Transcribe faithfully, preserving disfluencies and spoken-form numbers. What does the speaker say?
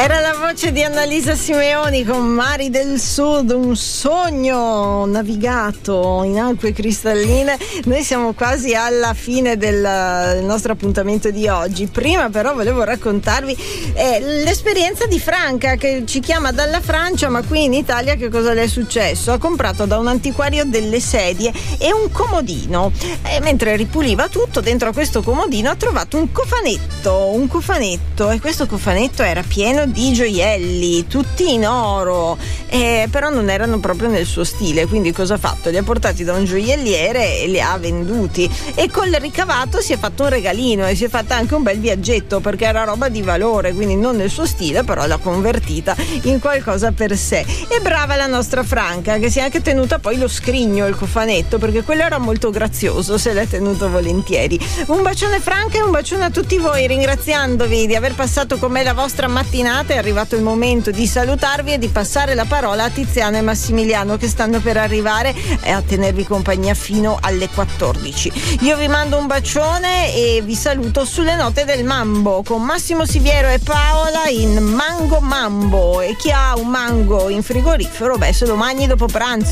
Era la voce di Annalisa Simeoni con Mari del Sud, un sogno navigato in acque cristalline. Noi siamo quasi alla fine del, del nostro appuntamento di oggi. Prima però volevo raccontarvi eh, l'esperienza di Franca, che ci chiama dalla Francia, ma qui in Italia che cosa le è successo? Ha comprato da un antiquario delle sedie e un comodino, e mentre ripuliva tutto, dentro a questo comodino ha trovato un cofanetto, un cofanetto e questo cofanetto era pieno di gioielli, tutti in oro, eh, però non erano proprio nel suo stile. Quindi cosa ha fatto? Li ha portati da un gioielliere e li ha venduti, e col ricavato si è fatto un regalino e si è fatta anche un bel viaggetto, perché era roba di valore, quindi non nel suo stile, però l'ha convertita in qualcosa per sé. E brava la nostra Franca, che si è anche tenuta poi lo scrigno, il cofanetto, perché quello era molto grazioso, se l'è tenuto volentieri. Un bacione Franca e un bacione a tutti voi, ringraziandovi di aver passato con me la vostra mattinata. È arrivato il momento di salutarvi e di passare la parola a Tiziana e Massimiliano, che stanno per arrivare e a tenervi compagnia fino alle quattordici. Io vi mando un bacione e vi saluto sulle note del Mambo con Massimo Siviero e Paola in Mango Mambo. E chi ha un mango in frigorifero, beh, se lo mangi dopo pranzo.